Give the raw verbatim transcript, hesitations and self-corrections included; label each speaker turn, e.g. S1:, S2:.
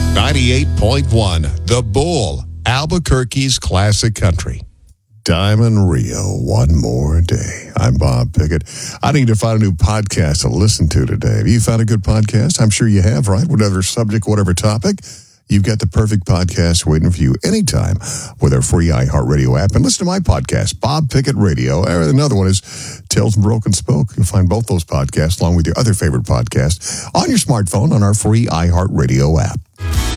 S1: ninety-eight point one, The Bull, Albuquerque's classic country. Diamond Rio, one more day. I'm Bob Pickett. I need to find a new podcast to listen to today. Have you found a good podcast? I'm sure you have, right? Whatever subject, whatever topic, you've got the perfect podcast waiting for you anytime with our free iHeartRadio app. And listen to my podcast, Bob Pickett Radio. Another one is Tales from Broken Spoke. You'll find both those podcasts along with your other favorite podcasts on your smartphone on our free iHeartRadio app.